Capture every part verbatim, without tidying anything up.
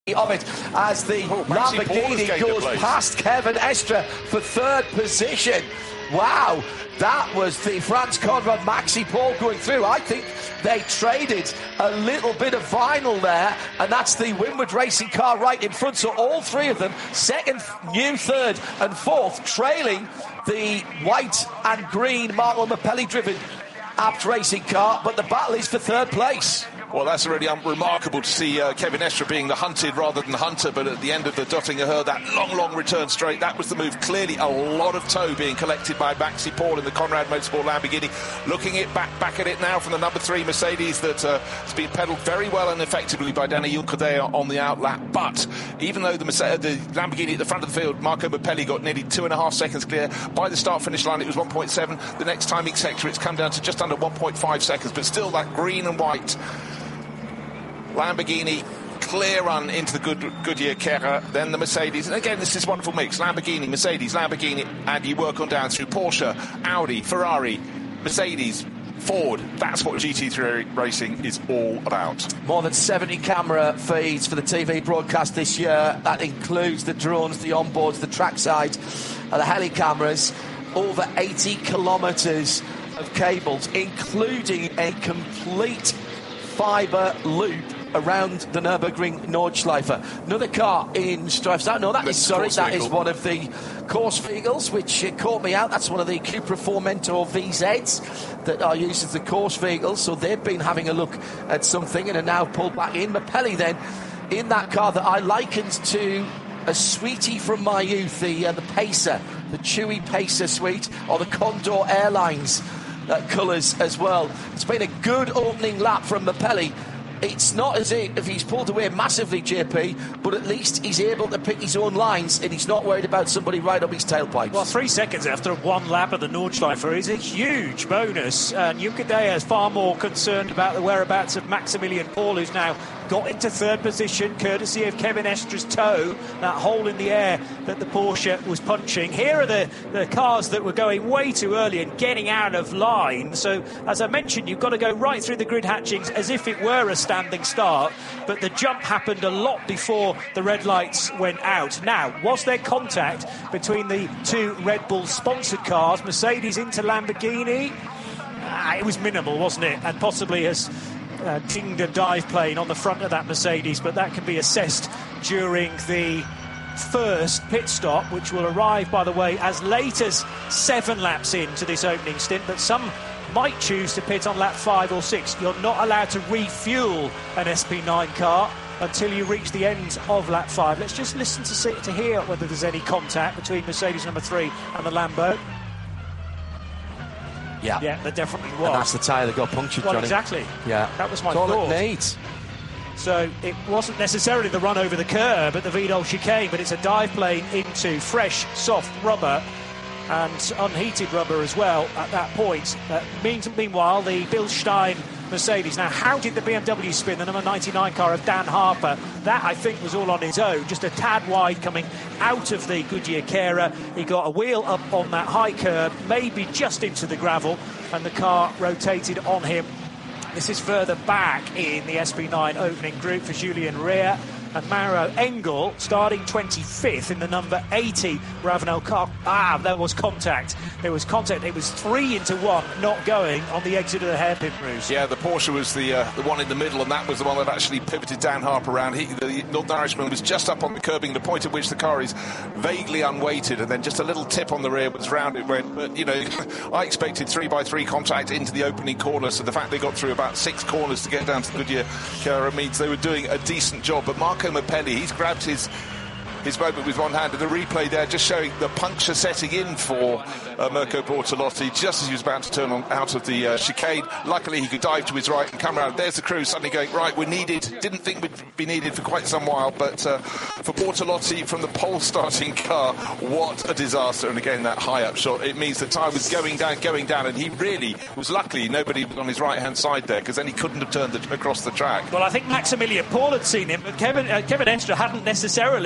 of it as the oh, Lamborghini goes past Kevin Estre for third position. Wow, that was the Franz Conrad Maxi Paul going through. I think they traded a little bit of vinyl there, and that's the Winward Racing car right in front. So all three of them, second, new third and fourth, trailing the white and green Marco Mappelli driven Abt Racing car, but the battle is for third place. Well, that's really um, remarkable to see uh, Kevin Estre being the hunted rather than the hunter, but at the end of the Döttinger Her, that long, long return straight, that was the move. Clearly a lot of tow being collected by Maxi Paul in the Conrad Motorsport Lamborghini. Looking it back back at it now from the number three Mercedes that uh, has been pedalled very well and effectively by Danny Juncadella on the outlap. But even though the, Mercedes, the Lamborghini at the front of the field, Marco Mappelli got nearly two and a half seconds clear. By the start-finish line, it was one point seven. The next timing sector, it's come down to just under one point five seconds, but still that green and white Lamborghini clear run into the Good, Goodyear Kera, then the Mercedes, and again this is a wonderful mix, Lamborghini, Mercedes, Lamborghini, and you work on down through Porsche, Audi, Ferrari, Mercedes, Ford. That's what G T three racing is all about. More than seventy camera feeds for the T V broadcast this year. That includes the drones, the onboards, the trackside, uh, the heli cameras, over eighty kilometres of cables, including a complete fibre loop around the Nürburgring Nordschleife. Another car in strife. No, that is sorry, that is one of the course vehicles, which uh, caught me out. That's one of the Cupra Formentor V Zs that are used as the course vehicles. So they've been having a look at something and are now pulled back in. Mappelli then in that car that I likened to a sweetie from my youth, the uh, the Pacer, the Chewy Pacer suite, or the Condor Airlines uh, colours as well. It's been a good opening lap from Mappelli. It's not as if he's pulled away massively, J P, but at least he's able to pick his own lines and he's not worried about somebody right up his tailpipe. Well, three seconds after one lap of the Nordschleife is a huge bonus. And Juncadella is far more concerned about the whereabouts of Maximilian Paul, who's now got into third position, courtesy of Kevin Estre's toe, that hole in the air that the Porsche was punching. Here are the, the cars that were going way too early and getting out of line. So, as I mentioned, you've got to go right through the grid hatchings as if it were a standing start, but the jump happened a lot before the red lights went out. Now, was there contact between the two Red Bull sponsored cars, Mercedes into Lamborghini? Ah, it was minimal, wasn't it? And possibly has uh, dinged a dive plane on the front of that Mercedes, but that can be assessed during the first pit stop, which will arrive, by the way, as late as seven laps into this opening stint, but some might choose to pit on lap five or six. You're not allowed to refuel an S P nine car until you reach the end of lap five. Let's just listen to see, to hear whether there's any contact between Mercedes number three and the Lambo. Yeah, yeah, there definitely was. And that's the tyre that got punctured, well, Johnny. Exactly. Yeah, that was my that's all thought. It needs. So it wasn't necessarily the run over the curb at the Vidal chicane, but it's a dive plane into fresh, soft rubber and unheated rubber as well at that point. Uh, meanwhile, the Bill Stein Mercedes. Now, how did the B M W spin the number ninety-nine car of Dan Harper? That, I think, was all on his own. Just a tad wide coming out of the Goodyear Kera. He got a wheel up on that high curb, maybe just into the gravel, and the car rotated on him. This is further back in the S P nine opening group for Julien Rea and Mauro Engel, starting twenty-fifth in the number eighty Ravenel car. Ah, there was contact. There was contact. It was three into one, not going on the exit of the hairpin roost. Yeah, the Porsche was the uh, the one in the middle, and that was the one that actually pivoted Dan Harper around. He, the Northern Irishman was just up on the curbing, the point at which the car is vaguely unweighted, and then just a little tip on the rear was round it went. But, you know, I expected three by three contact into the opening corner, so the fact they got through about six corners to get down to the Goodyear Kera means they were doing a decent job. But Marco Mappelli, he's grabbed his his moment with one hand, and the replay there just showing the puncture setting in for uh, Mirko Bortolotti just as he was about to turn on out of the uh, chicane. Luckily he could dive to his right and come around. There's the crew suddenly going, right, we're needed. Didn't think we'd be needed for quite some while, but uh, for Bortolotti from the pole starting car, what a disaster. And again, that high up shot, it means the tyre was going down, going down, and he really was luckily nobody was on his right hand side there, because then he couldn't have turned the, across the track. Well, I think Maximilian Paul had seen him, but Kevin, uh, Kevin Estre hadn't necessarily, because he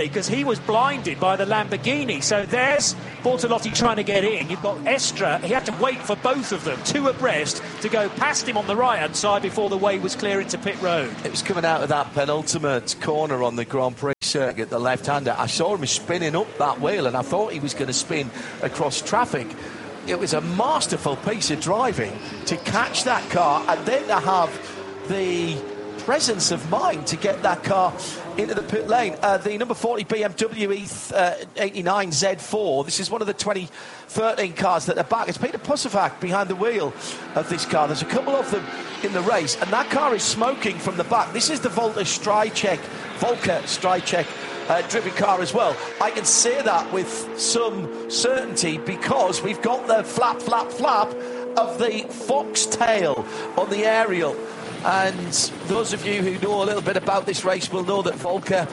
was blinded by the Lamborghini. So there's Bortolotti trying to get in. You've got Estre. He had to wait for both of them, two abreast, to go past him on the right-hand side before the way was clear into pit road. It was coming out of that penultimate corner on the Grand Prix circuit, the left-hander. I saw him spinning up that wheel, and I thought he was going to spin across traffic. It was a masterful piece of driving to catch that car and then to have the presence of mind to get that car into the pit lane. Uh, the number forty B M W E eighty-nine Z four, this is one of the twenty thirteen cars that are back. It's Peter Pusovac behind the wheel of this car. There's a couple of them in the race, and that car is smoking from the back. This is the Volta Strycek, Volker Strycek uh, driven car as well. I can say that with some certainty because we've got the flap, flap, flap of the foxtail on the aerial. And those of you who know a little bit about this race will know that Volker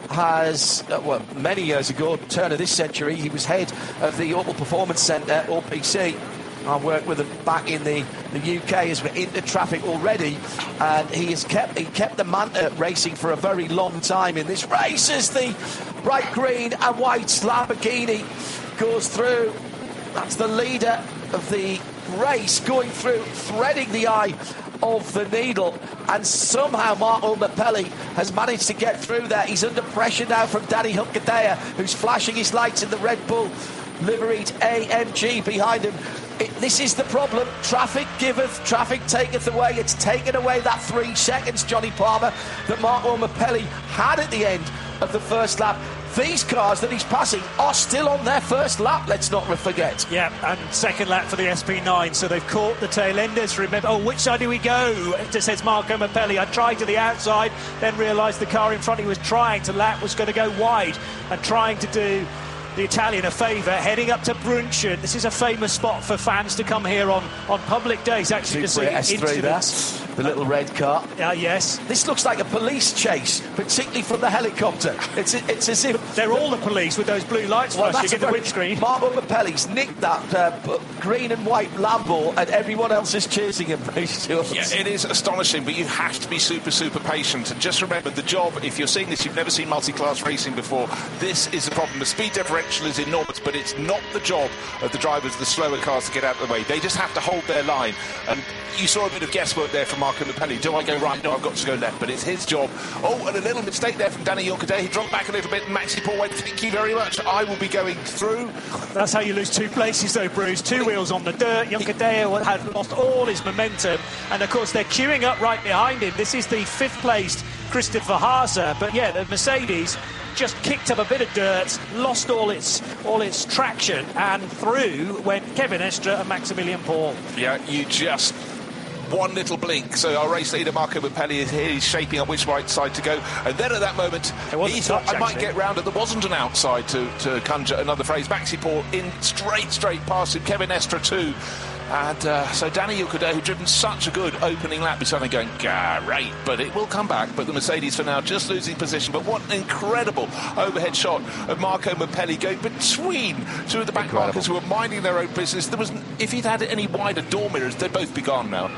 has, uh, well, many years ago, turn of this century, he was head of the Opel Performance Centre, O P C. I worked with him back in the, the U K as we're into traffic already, and he has kept he kept the Manta racing for a very long time in this race as the bright green and white Lamborghini goes through. That's the leader of the race going through, threading the eye of the needle, and somehow Marco Mapelli has managed to get through there. He's under pressure now from Danny Huncadea, who's flashing his lights in the Red Bull liveried A M G behind him. It, this is the problem. Traffic giveth, traffic taketh away. It's taken away that three seconds, Johnny Palmer, that Marco Mapelli had at the end of the first lap. These cars that he's passing are still on their first lap, let's not forget. Yeah, and second lap for the S P nine, so they've caught the tail enders. Remember, oh, which side do we go? It says Marco Mapelli. I tried to the outside, then realised the car in front he was trying to lap was going to go wide, and trying to do the Italian a favour, heading up to Brunchen. This is a famous spot for fans to come here on, on public days, actually, to see incidents. The little red car. Uh, yes. This looks like a police chase, particularly from the helicopter. It's it's as if... They're all the police with those blue lights well, flashing in the windscreen. Marco Mapelli's nicked that uh, green and white Lambo, and everyone else is chasing him. Yeah, it is astonishing, but you have to be super, super patient. And just remember, the job, if you're seeing this, you've never seen multi-class racing before, this is the problem. The speed differential is enormous, but it's not the job of the drivers, the slower cars, to get out of the way. They just have to hold their line. And you saw a bit of guesswork there from Marco Mapelli. Do I go right? No, I've got to go left. But it's his job. Oh, and a little mistake there from Danny Huncadea. He dropped back a little bit, and Maxi Paul went, thank you very much. I will be going through. That's how you lose two places, though, Bruce. Two wheels on the dirt. Huncadea had lost all his momentum. And, of course, they're queuing up right behind him. This is the fifth-placed Christopher Haase. But, yeah, the Mercedes just kicked up a bit of dirt, lost all its all its traction, and through went Kevin Estre and Maximilian Paul. Yeah, you just... one little blink, so our race leader Marco Mapelli is here, he's shaping up which right side to go, and then at that moment he thought, I might get round it. There wasn't an outside to, to conjure another phrase. Maxi Paul in straight straight past him, Kevin Estre too, and uh, so Danny Huncadea, who'd driven such a good opening lap, is suddenly going great, but it will come back. But the Mercedes for now just losing position. But what an incredible overhead shot of Marco Mapelli going between two of the back markers who were minding their own business. There was, if he'd had any wider door mirrors, they'd both be gone now.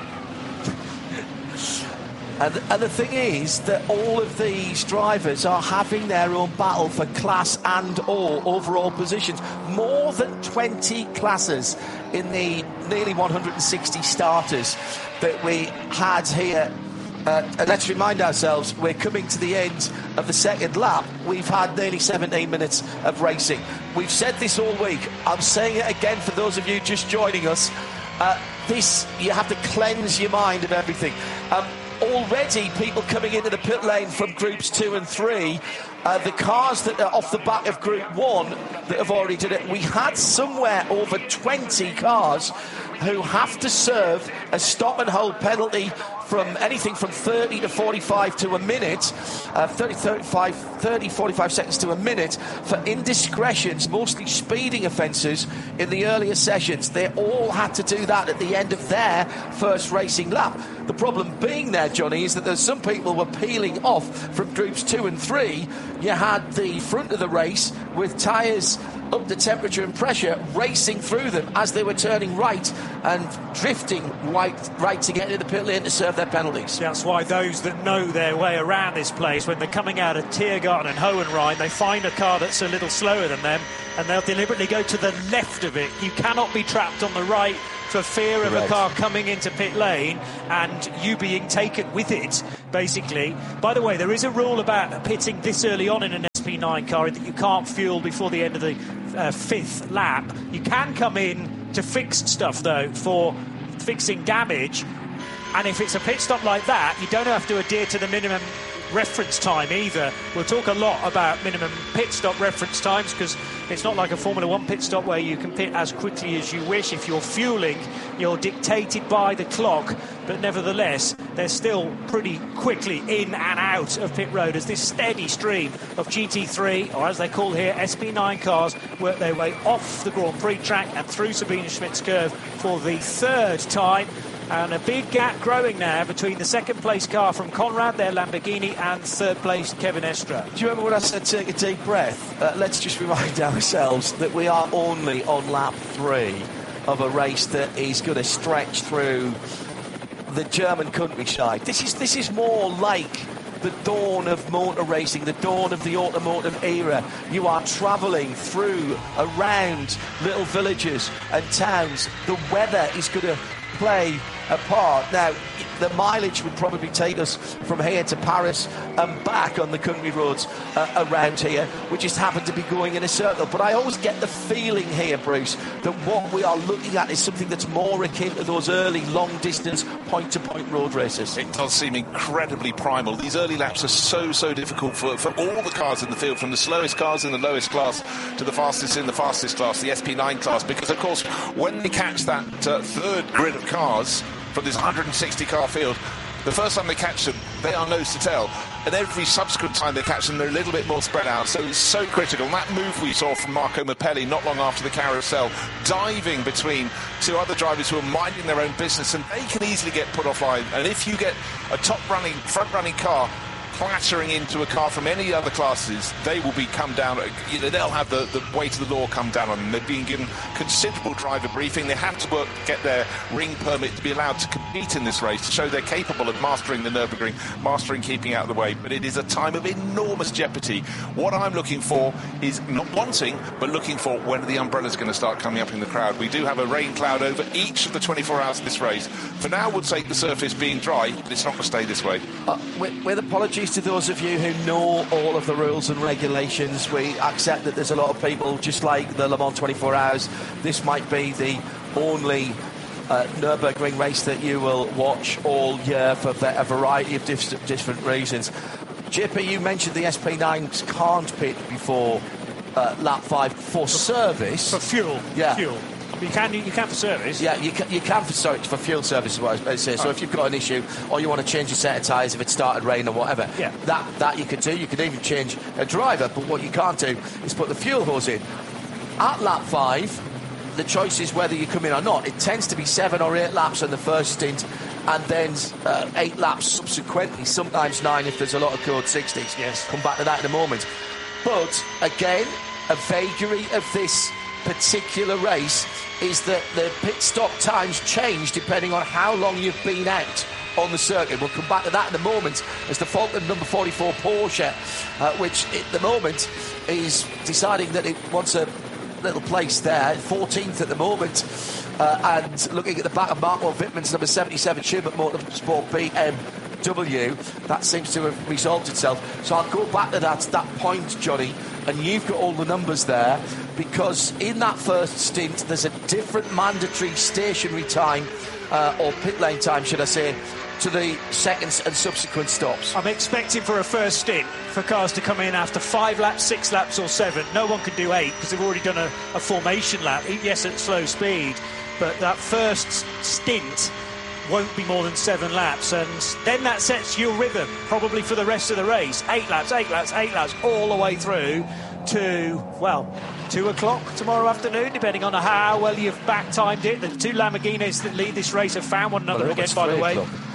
And, and the thing is that all of these drivers are having their own battle for class and or overall positions. More than twenty classes in the nearly one hundred sixty starters that we had here. Uh, and let's remind ourselves, we're coming to the end of the second lap. We've had nearly seventeen minutes of racing. We've said this all week. I'm saying it again for those of you just joining us. Uh, this, you have to cleanse your mind of everything. Um, Already people coming into the pit lane from groups two and three, uh, the cars that are off the back of group one that have already done it, we had somewhere over twenty cars who have to serve a stop and hold penalty from anything from thirty to forty-five to a minute, uh, thirty, thirty-five, thirty, forty-five seconds to a minute for indiscretions, mostly speeding offences in the earlier sessions. They all had to do that at the end of their first racing lap. The problem being there, Johnny, is that there's some people were peeling off from groups two and three. You had the front of the race with tyres up the temperature and pressure, racing through them as they were turning right and drifting right, right to get into the pit lane to serve their penalties. That's why those that know their way around this place, when they're coming out of Tiergarten and Hohenrhein, they find a car that's a little slower than them, and they'll deliberately go to the left of it. You cannot be trapped on the right for fear of Correct. a car coming into pit lane and you being taken with it, basically. By the way, there is a rule about pitting this early on in an S P nine car that you can't fuel before the end of the uh, fifth lap. You can come in to fix stuff, though, for fixing damage. And if it's a pit stop like that, you don't have to adhere to the minimum reference time either. We'll talk a lot about minimum pit stop reference times, because it's not like a Formula One pit stop where you can pit as quickly as you wish. If you're fueling, you're dictated by the clock, but nevertheless they're still pretty quickly in and out of pit road as this steady stream of G T three, or as they call here, S P nine cars, work their way off the Grand Prix track and through Sabine Schmidt's curve for the third time. And a big gap growing now between the second place car from Conrad, their Lamborghini, and third place Kevin Estre. Do you remember when I said take a deep breath? Uh, let's just remind ourselves that we are only on lap three of a race that is going to stretch through the German countryside. This is this is more like the dawn of motor racing, the dawn of the automotive era. You are travelling through, around little villages and towns. The weather is going to play a part. Now, the mileage would probably take us from here to Paris and back on the country roads uh, around here. We just happen to be going in a circle. But I always get the feeling here, Bruce, that what we are looking at is something that's more akin to those early long-distance point-to-point road races. It does seem incredibly primal. These early laps are so, so difficult for, for all the cars in the field, from the slowest cars in the lowest class to the fastest in the fastest class, the S P nine class, because, of course, when they catch that uh, third grid of cars from this one hundred sixty car field, the first time they catch them, they are nose to tail. And every subsequent time they catch them, they're a little bit more spread out. So it's so critical. And that move we saw from Marco Mappelli not long after the carousel, diving between two other drivers who are minding their own business, and they can easily get put offline. And if you get a top-running, front-running car clattering into a car from any other classes, they will be come down, you know, they'll have the, the weight of the law come down on them. They're being given considerable driver briefing. They have to work, get their ring permit to be allowed to compete in this race, to show they're capable of mastering the Nürburgring, mastering keeping out of the way. But it is a time of enormous jeopardy. What I'm looking for is not wanting, but looking for when are the umbrellas going to start coming up in the crowd. We do have a rain cloud over each of the twenty-four hours of this race. For now, we'll take the surface being dry, but it's not going to stay this way. Uh, with, with apologies to those of you who know all of the rules and regulations, we accept that there's a lot of people, just like the Le Mans twenty-four hours, this might be the only uh, Nürburgring race that you will watch all year for a variety of diff- different reasons. J P, you mentioned the S P nines can't pit before uh, lap five for, for service. For fuel. Yeah. Fuel. You can, you can for service. Yeah, you can, you can for, sorry, for fuel service, is what I was about to say. So right. If you've got an issue, or you want to change your set of tyres if it started raining or whatever, yeah. that, that you can do. You can even change a driver, but what you can't do is put the fuel hose in. At lap five, the choice is whether you come in or not. It tends to be seven or eight laps on the first stint, and then uh, eight laps subsequently, sometimes nine if there's a lot of code sixties. Yes. Come back to that in a moment. But, again, a vagary of this particular race is that the pit stop times change depending on how long you've been out on the circuit. We'll come back to that in a moment as the Falcon number forty-four Porsche, uh, which at the moment is deciding that it wants a little place there, fourteenth at the moment, uh, and looking at the back of Marco Wittmann's number seventy-seven Schubert Motorsport B M W, that seems to have resolved itself. So I'll go back to that, that point, Johnny, and you've got all the numbers there, because in that first stint there's a different mandatory stationary time, uh, or pit lane time should I say, to the seconds and subsequent stops. I'm expecting for a first stint for cars to come in after five laps, six laps or seven. No one can do eight because they've already done a, a formation lap, yes, at slow speed, but that first stint won't be more than seven laps, and then that sets your rhythm probably for the rest of the race. Eight laps, eight laps, eight laps, all the way through to, well, two o'clock tomorrow afternoon, depending on how well you've back timed it. The two Lamborghinis that lead this race have found one another well, again, by the way. O'clock.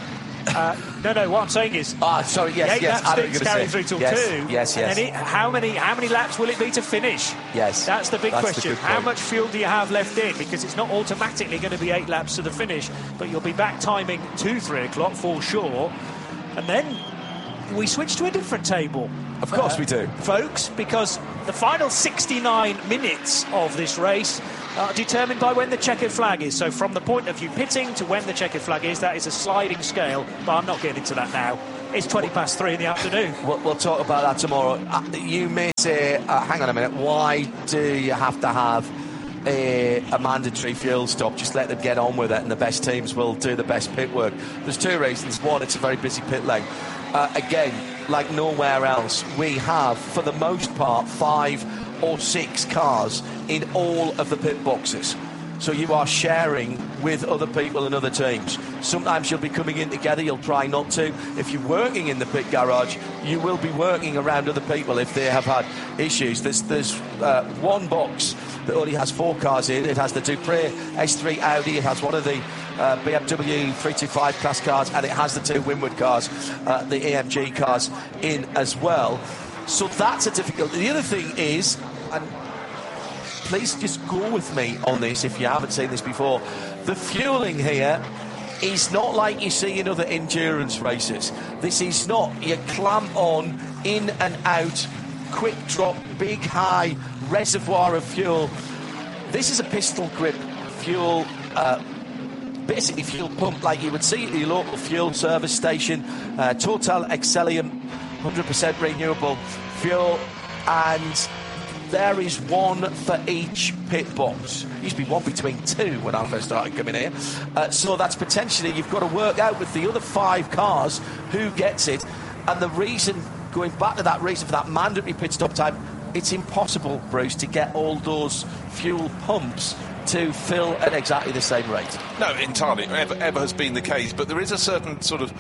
Uh, no, no. What I'm saying is, Ah, sorry. Yes, the eight yes. lap I know what stinks you're carry gonna through say. till yes, two. Yes, yes. And then it, how many how many laps will it be to finish? Yes. That's the big That's the question. good How point. much fuel do you have left in? Because it's not automatically going to be eight laps to the finish, but you'll be back timing to three o'clock for sure. And then we switch to a different table. Of course we do. Folks, because the final sixty-nine minutes of this race are determined by when the checkered flag is. So from the point of view pitting to when the checkered flag is, that is a sliding scale, but I'm not getting into that now. It's twenty past three in the afternoon. We'll, we'll talk about that tomorrow. Uh, you may say, uh, hang on a minute, why do you have to have a, a mandatory fuel stop? Just let them get on with it and the best teams will do the best pit work. There's two reasons. One, it's a very busy pit lane. Uh, again, like nowhere else, we have, for the most part, five or six cars in all of the pit boxes. So you are sharing with other people and other teams. Sometimes you'll be coming in together, you'll try not to. If you're working in the pit garage, you will be working around other people if they have had issues. There's, there's uh, one box that only has four cars in. It has the Dupre S three Audi, it has one of the uh, B M W three twenty-five class cars, and it has the two Winward cars, uh, the A M G cars in as well. So that's a difficulty. The other thing is, and please just go with me on this if you haven't seen this before, the fueling here is not like you see in other endurance races. This is not you clamp on, in and out, quick drop, big high reservoir of fuel. This is a pistol grip fuel, uh, basically fuel pump like you would see at your local fuel service station. uh, Total Excellium, one hundred percent renewable fuel, and there is one for each pit box. Used to be one between two when I first started coming here. Uh, so that's potentially, you've got to work out with the other five cars who gets it. And the reason, going back to that reason for that mandatory pit stop time, it's impossible, Bruce, to get all those fuel pumps to fill at exactly the same rate. No, entirely. Ever, ever has been the case. But there is a certain sort of,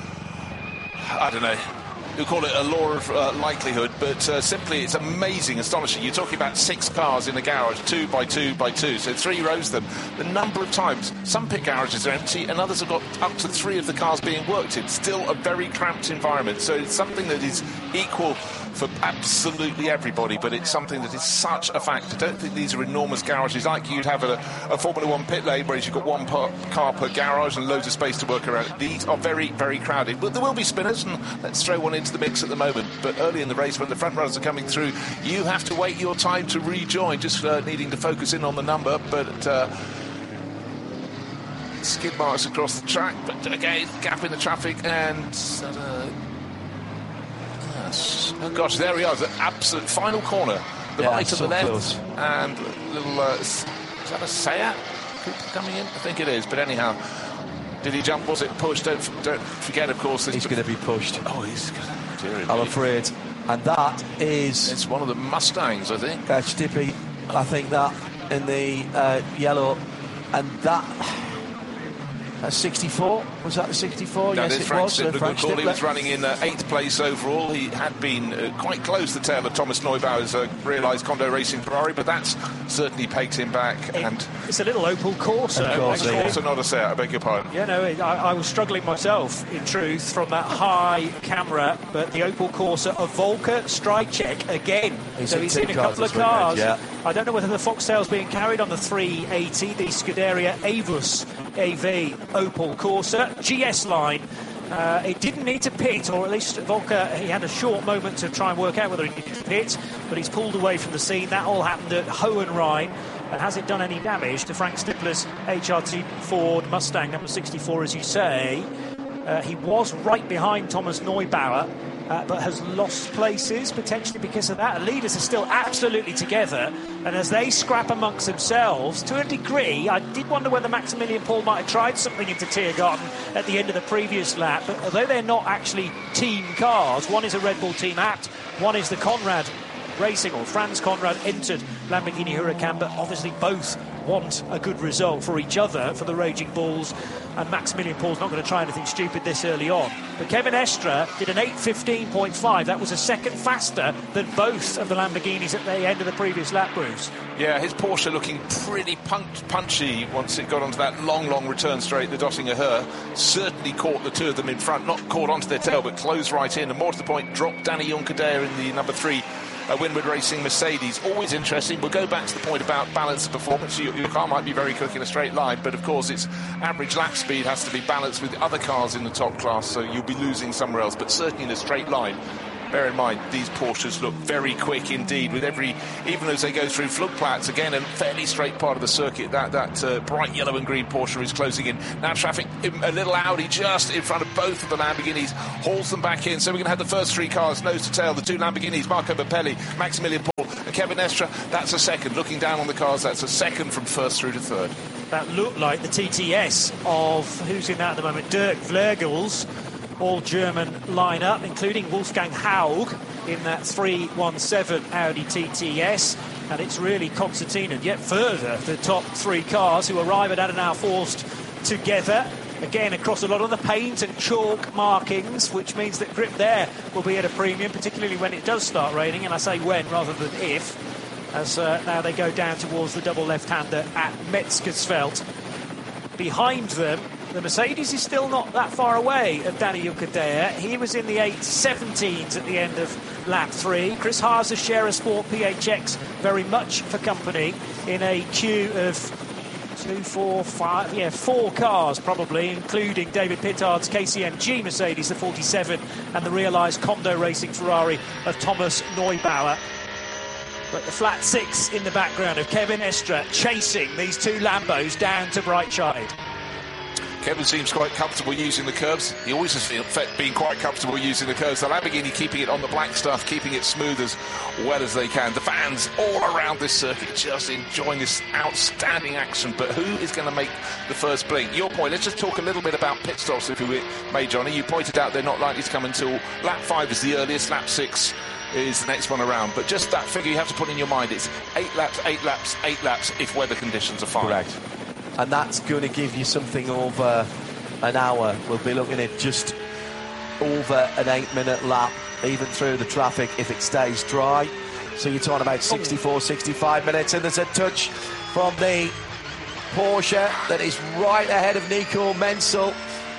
I don't know, you call it a law of uh, likelihood, but uh, simply it's amazing, astonishing. You're talking about six cars in a garage, two by two by two, so three rows of them. The number of times some pit garages are empty and others have got up to three of the cars being worked in. Still a very cramped environment, so it's something that is equal for absolutely everybody, but it's something that is such a factor. I don't think these are enormous garages like you'd have at a, a Formula One pit lane, whereas you've got one per, car per garage and loads of space to work around. These are very, very crowded, but there will be spinners, and let's throw one into the mix at the moment. But early in the race, when the front runners are coming through, you have to wait your time to rejoin, just uh, needing to focus in on the number. But uh, skid marks across the track, but again, gap in the traffic, and uh, oh gosh, there we are, the absolute final corner, the Yeah, right to so the left, close. and little uh, is that a Seat coming in? I think it is, but anyhow, did he jump? Was it pushed? Don't, don't forget, of course, He's going to be pushed, oh, he's going to, I'm afraid. And that is it's one of the Mustangs, I think. uh, Stippy, I think that in the uh, yellow, and that that's sixty-four. Was that the sixty-four? That Yes, is it Frank was. Uh, Stippler. Frank Good call. He was Stippler. running in uh, eighth place overall. He had been uh, quite close to the tail of Thomas Neubauer's uh, realised Kondo Racing Ferrari, but that's certainly pegged him back. It- and it's a little Opel Corsa. Of course, actually. yeah. also not a Seat, I beg your pardon. Yeah, no, it, I, I was struggling myself, in truth, from that high camera, but the Opel Corsa of Volker strike check again. He's so in he's two in a cars couple of this weekend, cars. yeah. I don't know whether the Foxtail's being carried on the three eighty, the Scuderia Avus A V Opel Corsa G S line. Uh, it didn't need to pit, or at least Volker, he had a short moment to try and work out whether he needed to pit, but he's pulled away from the scene. That all happened at Hohenrhein. And has it done any damage to Frank Stippler's H R T Ford Mustang number sixty-four, as you say? Uh, he was right behind Thomas Neubauer, uh, but has lost places, potentially because of that. The leaders are still absolutely together, and as they scrap amongst themselves, to a degree, I did wonder whether Maximilian Paul might have tried something into Tiergarten at the end of the previous lap, but although they're not actually team cars, one is a Red Bull Team Abt, one is the Conrad Racing, or Franz Conrad entered Lamborghini Huracan, but obviously both want a good result for each other, for the Raging Bulls, and Maximilian Paul's not going to try anything stupid this early on. But Kevin Estre did an eight fifteen point five. That was a second faster than both of the Lamborghinis at the end of the previous lap, Bruce. Yeah, his Porsche looking pretty punch- punchy once it got onto that long, long return straight, the Döttinger Höhe. Certainly caught the two of them in front, not caught onto their tail, but closed right in, and more to the point, dropped Danny Juncadella in the number three uh, Winward Racing Mercedes. Always interesting. We'll go back to the point about balance of performance. Your, your car might be very quick in a straight line, but of course its average lap speed has to be balanced with other cars in the top class, so you'll be losing somewhere else, but certainly in a straight line. Bear in mind, these Porsches look very quick indeed, with every, even as they go through Flugplatz, again, a fairly straight part of the circuit. That that uh, bright yellow and green Porsche is closing in. Now traffic, a little Audi just in front of both of the Lamborghinis, hauls them back in. So we're going to have the first three cars nose to tail, the two Lamborghinis, Marco Beppelli, Maximilian Paul, and Kevin Estre. That's a second. Looking down on the cars, that's a second from first through to third. That looked like the T T S of, who's in that at the moment, Dirk Vlergels. All German lineup, including Wolfgang Haug in that three one seven Audi T T S, and it's really concertinaed yet further the top three cars who arrive at Adenauer Forst together, again across a lot of the paint and chalk markings, which means that grip there will be at a premium, particularly when it does start raining, and I say when rather than if, as uh, now they go down towards the double left-hander at Metzgersfeld. Behind them, the Mercedes is still not that far away of Danny Juncadella. He was in the eight seventeens at the end of lap three. Chris Haas's Share a Sport P H X very much for company in a queue of two, four, five, yeah, four cars probably, including David Pittard's K C M G Mercedes, the forty-seven, and the realised Kondo Racing Ferrari of Thomas Neubauer. But the flat six in the background of Kevin Estre chasing these two Lambos down to Breitscheid. Kevin seems quite comfortable using the curbs. He always has been quite comfortable using the curbs. The Lamborghini keeping it on the black stuff, keeping it smooth as well as they can. The fans all around this circuit just enjoying this outstanding action. But who is going to make the first blink? Your point, let's just talk a little bit about pit stops, if we may, Johnny. You pointed out they're not likely to come until lap five is the earliest, lap six is the next one around. But just that figure you have to put in your mind. It's eight laps, eight laps, eight laps if weather conditions are fine. Correct. And that's going to give you something over an hour. We'll be looking at just over an eight-minute lap, even through the traffic, if it stays dry. So you're talking about sixty-four, sixty-five minutes. And there's a touch from the Porsche that is right ahead of Nico Menzel.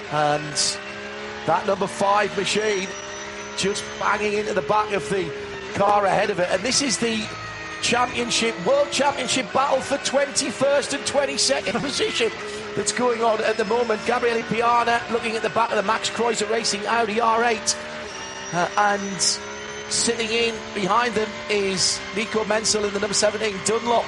And that number five machine just banging into the back of the car ahead of it. And this is the Championship, World Championship battle for twenty-first and twenty-second position that's going on at the moment. Gabriele Piana looking at the back of the Max Kreuzer Racing Audi R eight, uh, and sitting in behind them is Nico Menzel in the number seventeen Dunlop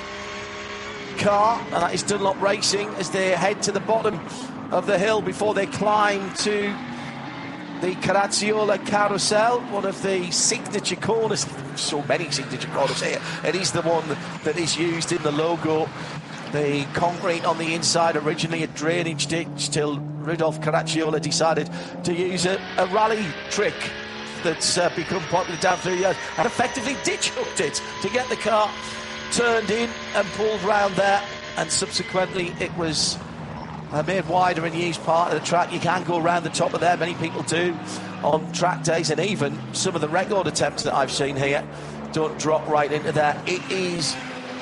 car, and that is Dunlop Racing as they head to the bottom of the hill before they climb to the Caracciola Carousel, one of the signature corners. So many signature corners here. It is the one that is used in the logo. The concrete on the inside, originally a drainage ditch, till Rudolf Caracciola decided to use a, a rally trick that's uh, become popular down through the years, and effectively ditch hooked it to get the car turned in and pulled round there, and subsequently it was Uh, made wider and used part of the track. You can go around the top of there, many people do on track days, and even some of the record attempts that I've seen here don't drop right into there. It is,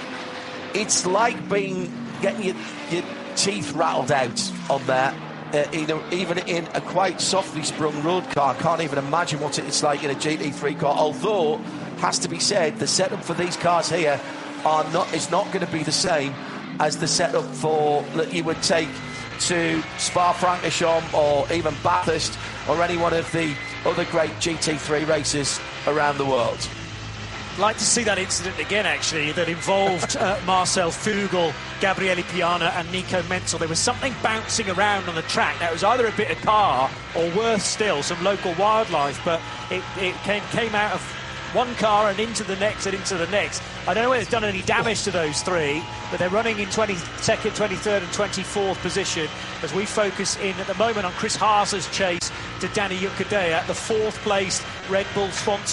it's like being getting your, your teeth rattled out on there, uh, you know, even in a quite softly sprung road car. I can't even imagine what it's like in a G T three car, although, has to be said, the setup for these cars here are not is not going to be the same as the setup for that you would take to Spa-Francorchamps or even Bathurst or any one of the other great G T three races around the world. I'd like to see that incident again, actually, that involved uh, Marcel Fugel, Gabriele Piana and Nico Menzel. There was something bouncing around on the track. Now, it was either a bit of car or, worse still, some local wildlife, but it, it came, came out of one car and into the next and into the next. I don't know whether it's done any damage to those three, but they're running in twenty-second, twenty-third and twenty-fourth position as we focus in at the moment on Chris Haas's chase to Danny Juncadella, the fourth placed Red Bull sponsored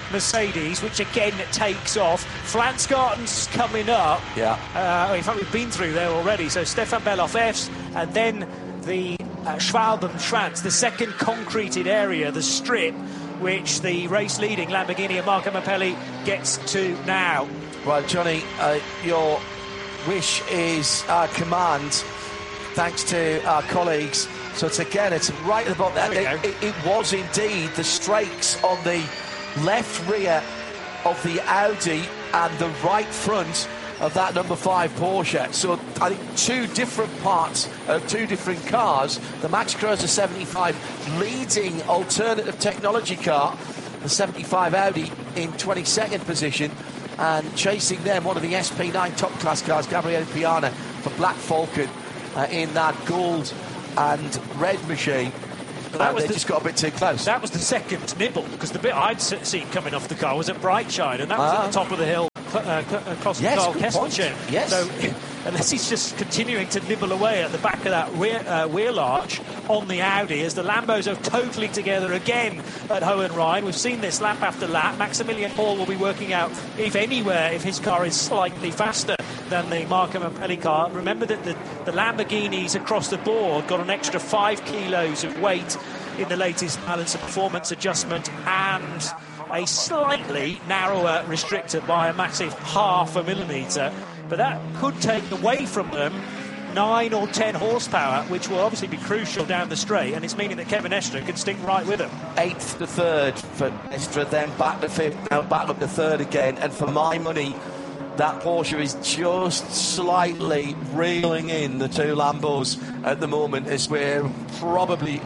Mercedes, which again takes off. Flansgarten's coming up. Yeah. Uh, in fact, we've been through there already. So Stefan Bellof F's, and then the uh, Schwalbenschwanz, the second concreted area, the strip, which the race-leading Lamborghini and Marco Mappelli gets to now. Well, Johnny, uh, your wish is our command, thanks to our colleagues. So it's again, it's right at the bottom. There It, it, it was indeed the strakes on the left rear of the Audi and the right front of that number five Porsche. So I think two different parts of two different cars. The Max Kröser seventy-five leading alternative technology car, the seventy-five Audi in twenty-second position, and chasing them one of the S P nine top class cars, Gabriele Piana for Black Falcon, uh, in that gold and red machine. That uh, was they the, just got a bit too close. That was the second nibble, because the bit I'd seen coming off the car was at Breitscheid, and that was ah. at the top of the hill. Uh, across yes, Carl good point. Kesselchen. Yes. So unless he's just continuing to nibble away at the back of that rear, uh, wheel arch on the Audi, as the Lambos are totally together again at Hohenrhein. We've seen this lap after lap. Maximilian Paul will be working out, if anywhere, if his car is slightly faster than the Marco Mappelli car. Remember that the, the Lamborghinis across the board got an extra five kilos of weight in the latest balance and performance adjustment, and a slightly narrower restrictor by a massive half a millimetre, but that could take away from them nine or ten horsepower, which will obviously be crucial down the straight, and it's meaning that Kevin Estre can stick right with them. Eighth to third for Estre, then back to fifth, now back up to third again, and for my money, that Porsche is just slightly reeling in the two Lambos at the moment, as we're probably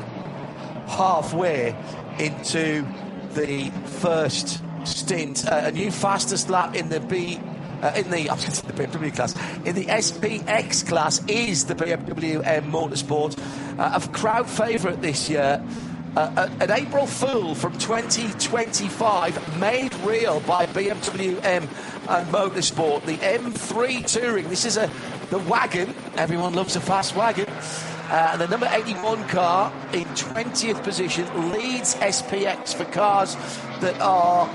halfway into the first stint. Uh, a new fastest lap in the B, uh, in the, I was going to say the B M W class, in the S P X class is the B M W M Motorsport, uh, a crowd favourite this year. Uh, an April Fool from twenty twenty-five made real by B M W M and Motorsport. The M three Touring. This is a the wagon. Everyone loves a fast wagon. Uh, and the number eighty-one car in twentieth position leads S P X for cars that are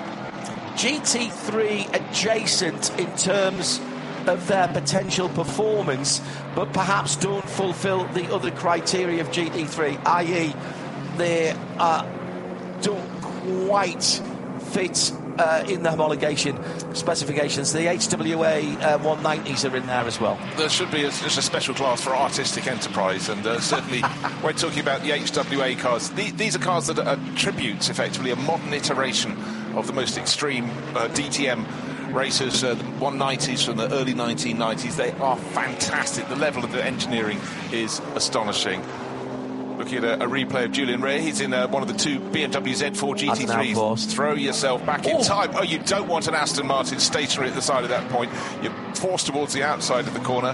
G T three adjacent in terms of their potential performance, but perhaps don't fulfill the other criteria of G T three, that is they uh, don't quite fit uh, in the homologation specifications. The H W A uh, one nineties are in there as well. There should be a, just a special class for artistic enterprise, and uh, certainly when talking about the H W A cars, the, these are cars that are tributes, effectively, a modern iteration of the most extreme uh, D T M racers, uh, the one nineties from the early nineteen nineties. They are fantastic. The level of the engineering is astonishing. Looking at a, a replay of Julian Rea, he's in uh, one of the two B M W Z four G T threes. Throw yourself back in oh. time. Oh, you don't want an Aston Martin stationary at the side of that point. You're forced towards the outside of the corner.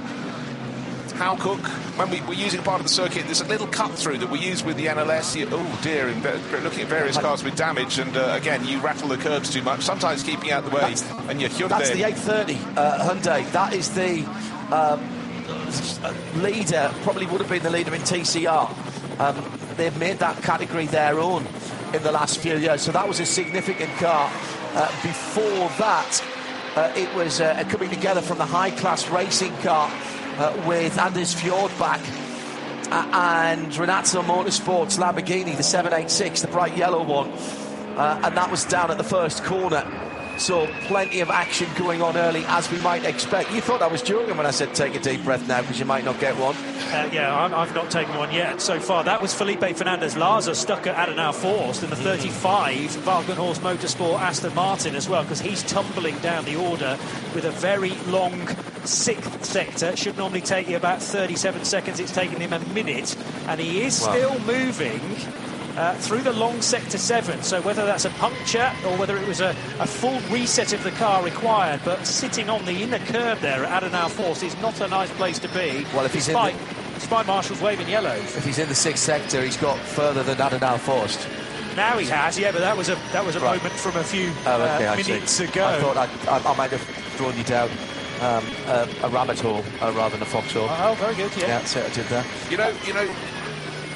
Hal Cook, when we were using part of the circuit, there's a little cut through that we use with the N L S. You, oh dear, in, looking at various cars with damage, and uh, again, you rattle the curbs too much, sometimes keeping out the way, that's, and you're Hyundai. That's the eight thirty uh, Hyundai. That is the um, leader, probably would have been the leader in T C R. Um, they've made that category their own in the last few years, so that was a significant car. Uh, before that, uh, it was uh, coming together from the high-class racing car uh, with Anders Fjordbach uh, and Renato Motorsports Lamborghini, the seven eighty-six, the bright yellow one, uh, and that was down at the first corner. So plenty of action going on early, as we might expect. You thought I was joking when I said take a deep breath now, because you might not get one. Uh, yeah, I'm, I've not taken one yet so far. That was Felipe Fernandez-Laza stuck at Adenauer Forst in the thirty-five Wagenhorst Motorsport Aston Martin as well, because he's tumbling down the order with a very long sixth sector. It should normally take you about thirty-seven seconds. It's taken him a minute, and he is wow. still moving Uh, through the long sector seven, so whether that's a puncture or whether it was a, a full reset of the car required, but sitting on the inner curb there at Adenauer Forst is not a nice place to be. Well, if he's despite, in the, despite Marshall's waving yellows. If he's in the sixth sector, he's got further than Adenauer Forst. Now he has, yeah, but that was a that was a right. moment from a few oh, okay, uh, minutes ago. I thought I, I, I might have drawn you down um, a, a rabbit hole uh, rather than a foxhole. Oh, very good, yeah. Yeah, that's it, I did there. You know, you know.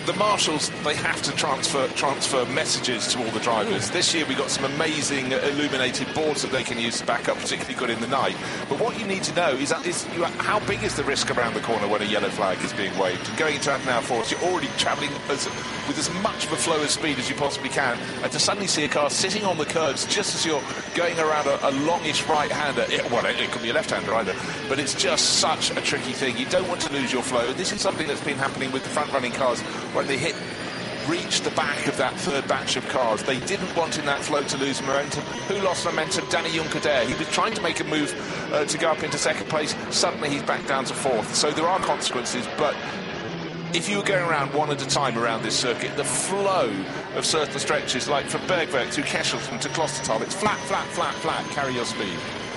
the marshals, they have to transfer transfer messages to all the drivers. This year we got some amazing illuminated boards that they can use to back up, particularly good in the night. But what you need to know is, that is you, how big is the risk around the corner when a yellow flag is being waved? And going into Adenauer Forest, you're already travelling as, with as much of a flow of speed as you possibly can, and to suddenly see a car sitting on the curbs just as you're going around a, a longish right-hander, it, well, it, it could be a left-hander either, but it's just such a tricky thing. You don't want to lose your flow. This is something that's been happening with the front-running cars when they hit reach the back of that third batch of cars. They didn't want in that flow to lose momentum. Who lost momentum? Danny Juncker. He was trying to make a move uh, to go up into second place. Suddenly he's back down to fourth. So there are consequences, but if you were going around one at a time around this circuit, the flow of certain stretches, like from Bergwerk to Kesselten to Klostertal, it's flat, flat, flat, flat, carry your speed.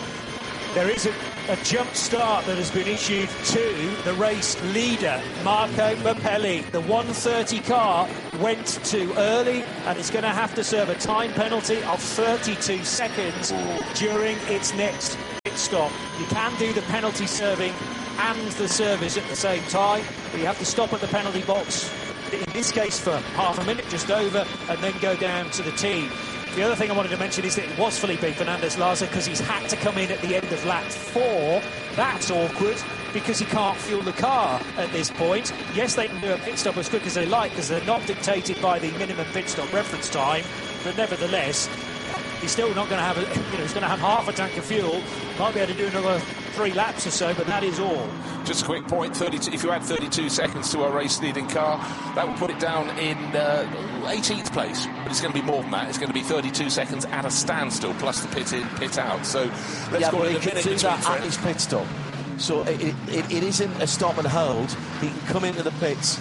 There is a, a jump start that has been issued to the race leader, Marco Mappelli. The one thirty car went too early, and it's going to have to serve a time penalty of thirty-two seconds during its next pit stop. You can do the penalty serving and the service at the same time, but you have to stop at the penalty box, in this case for half a minute, just over, and then go down to the tee. The other thing I wanted to mention is that it was Felipe Fernandez-Laza, because he's had to come in at the end of lap four. That's awkward, because he can't fuel the car at this point. Yes, they can do a pit stop as quick as they like, because they're not dictated by the minimum pit stop reference time, but nevertheless, he's still not going to have a, you know, he's going to have half a tank of fuel. Might be able to do another three laps or so, but that is all. Just a quick point, thirty-two, if you add thirty-two seconds to our race-leading car, that would put it down in uh, eighteenth place. But it's going to be more than that. It's going to be thirty-two seconds at a standstill, plus the pit in, pit out. So let's yeah, call it a minute minute do between that at friends. his pit stop. So it, it, it isn't a stop and hold. He can come into the pits,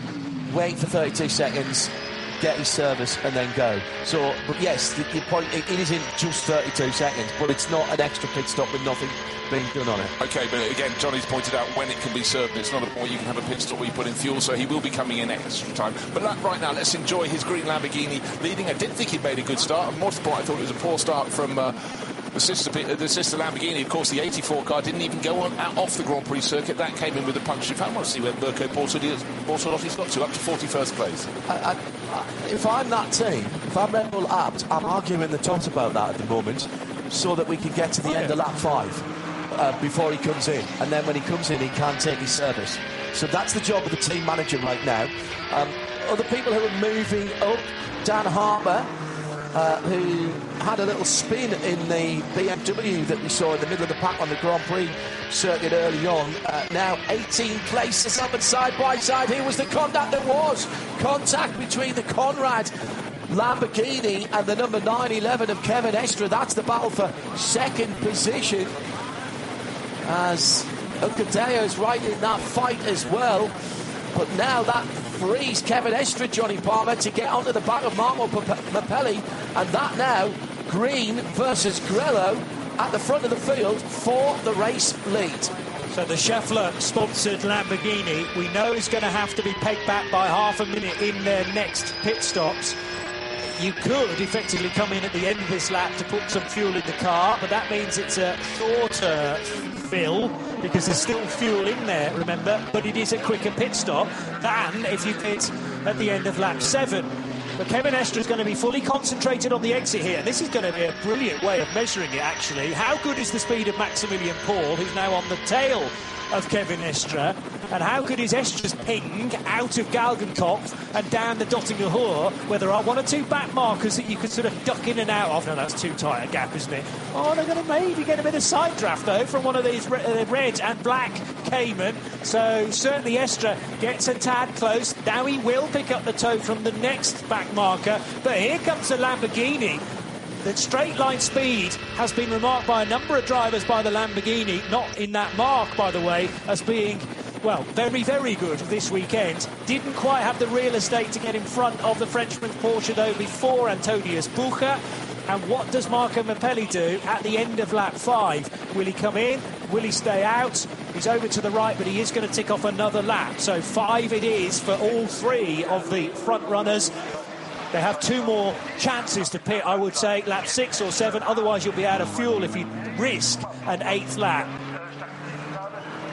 wait for thirty-two seconds, get his service, and then go. So, but yes, the, the point, it, it isn't just thirty-two seconds, but it's not an extra pit stop with nothing being done on it. OK, but again, Johnny's pointed out when it can be served. It's not a point you can have a pit stop where you put in fuel, so he will be coming in extra time. But that, right now, let's enjoy his green Lamborghini leading. I didn't think he'd made a good start. And more to the point, I thought it was a poor start from uh, the sister the sister Lamborghini. Of course, the eighty-four car didn't even go on out off the Grand Prix circuit. That came in with a punch. In fact, I want to see where Mirko Bortolotti's got to, up to forty-first place. I, I, I, if I'm that team, if I'm Red Bull Abt, I'm arguing the toss about that at the moment, so that we can get to the oh, end yeah. of lap five. Uh, before he comes in, and then when he comes in he can't take his service. So that's the job of the team manager right now. Um, other people who are moving up, Dan Harper, uh, who had a little spin in the B M W that we saw in the middle of the pack on the Grand Prix circuit early on, uh, now eighteen places up and side by side. Here was the contact. There was contact between the Conrad Lamborghini and the number nine eleven of Kevin Estre. That's the battle for second position, as Uncadeo is right in that fight as well. But now that frees Kevin Estre, Johnny Palmer, to get onto the back of Marco Mappelli, and that now, Green versus Grello at the front of the field for the race lead. So the Schaeffler-sponsored Lamborghini, we know is going to have to be pegged back by half a minute in their next pit stops. You could effectively come in at the end of this lap to put some fuel in the car, but that means it's a shorter fill, because there's still fuel in there, remember, but it is a quicker pit stop than if you pit at the end of lap seven. But Kevin Estre is going to be fully concentrated on the exit here. This is going to be a brilliant way of measuring it, actually. How good is the speed of Maximilian Paul, who's now on the tail of Kevin Estre, and how good is Estre's ping out of Galgenkopf and down the Dottinger Hoor, where there are one or two back markers that you can sort of duck in and out of. No, that's too tight a gap, isn't it? Oh, they're going to maybe get a bit of side draft, though, from one of these red, red and black Cayman. So certainly Estre gets a tad close. Now he will pick up the toe from the next back marker, but here comes the Lamborghini. The straight line speed has been remarked by a number of drivers by the Lamborghini, not in that mark, by the way, as being, well, very, very good this weekend. Didn't quite have the real estate to get in front of the Frenchman's Porsche, though, before Antonius Bucher. And what does Marco Mappelli do at the end of lap five? Will he come in? Will he stay out? He's over to the right, but he is going to tick off another lap. So five it is for all three of the front runners. They have two more chances to pit, I would say, lap six or seven. Otherwise, you'll be out of fuel if you risk an eighth lap.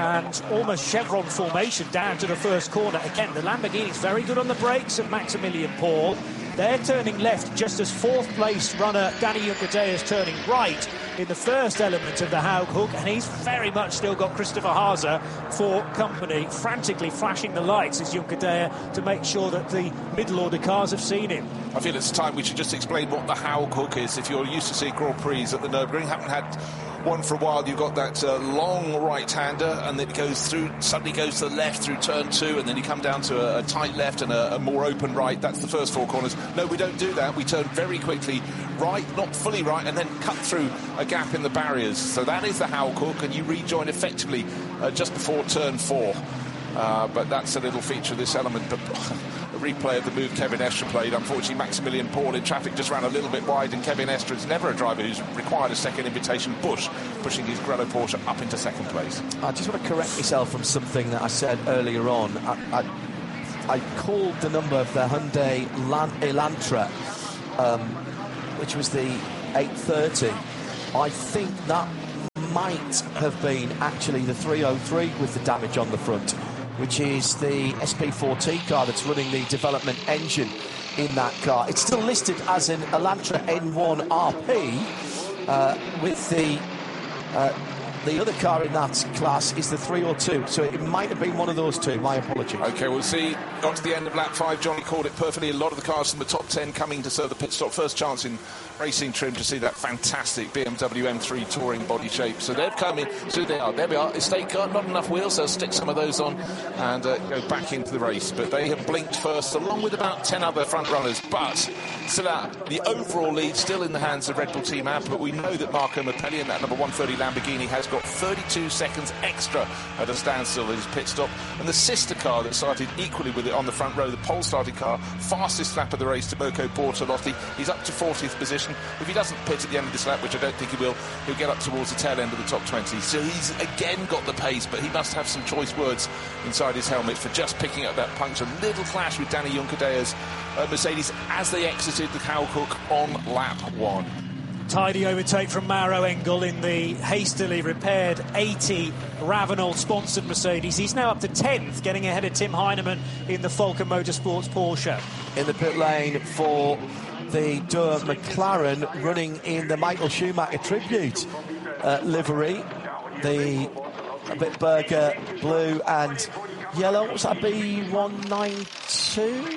and almost chevron formation down to the first corner. Again, the Lamborghini's very good on the brakes of Maximilian Paul. They're turning left just as fourth place runner Danny Juncadella is turning right in the first element of the Haug Hook, and he's very much still got Christopher Haase for company, frantically flashing the lights as Juncadella to make sure that the middle order cars have seen him. I feel it's time we should just explain what the Haug Hook is. If you're used to seeing Grand Prix at the Nürburgring, haven't had one for a while, you've got that uh, long right-hander, and then it goes through, suddenly goes to the left through turn two, and then you come down to a, a tight left and a, a more open right. That's the first four corners. No, we don't do that. We turn very quickly right, not fully right, and then cut through a gap in the barriers. So that is the Haug Hook, and you rejoin effectively uh, just before turn four. Uh, but that's a little feature of this element. But a replay of the move Kevin Estre played. Unfortunately, Maximilian Paul in traffic just ran a little bit wide, and Kevin Estre is never a driver who's required a second invitation. Busch pushing his Grello Porsche up into second place. I just want to correct myself from something that I said earlier on. I, I, I called the number of the Hyundai Elantra, um, which was the eight thirty. I think that might have been actually the three oh three with the damage on the front, which is the S P four T car that's running the development engine in that car. It's still listed as an Elantra N one R P, uh, with the uh, the other car in that class is the three oh two, so it might have been one of those two. My apologies. OK, we'll see. Got to the end of lap five. Johnny called it perfectly. A lot of the cars from the top ten coming to serve the pit stop. First chance in racing trim to see that fantastic B M W M three Touring body shape. So they've come in. So they are. There we are. Estate car, not enough wheels. They'll stick some of those on and uh, go back into the race. But they have blinked first, along with about ten other front runners. But still out. The overall lead still in the hands of Red Bull Team A B. But we know that Marco Mappelli and that number one thirty Lamborghini has got thirty-two seconds extra at a standstill in his pit stop. And the sister car that started equally with it on the front row, the pole starting car, fastest lap of the race to Mirko Bortolotti. He's up to fortieth position. If he doesn't pit at the end of this lap, which I don't think he will, he'll get up towards the tail end of the top twenty. So he's again got the pace, but he must have some choice words inside his helmet for just picking up that puncture. Little clash with Danny Juncadella's uh, Mercedes as they exited the Haug Hook on lap one. Tidy overtake from Mauro Engel in the hastily repaired eighty Ravenel sponsored Mercedes. He's now up to tenth, getting ahead of Tim Heinemann in the Falken Motorsports Porsche. In the pit lane for the Dürr McLaren, running in the Michael Schumacher tribute uh, livery, the a bit burger blue and yellow. What's that, B one ninety-two?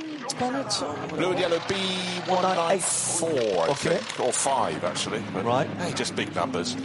Blue and yellow B one ninety-four, I okay. think, or five actually. But right. Hey, just big numbers.